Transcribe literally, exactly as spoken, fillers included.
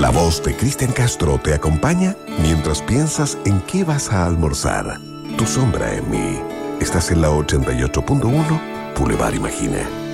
La voz de Cristian Castro te acompaña mientras piensas en qué vas a almorzar. Tu sombra en mí. Estás en la ochenta y ocho punto uno Boulevard Imagina.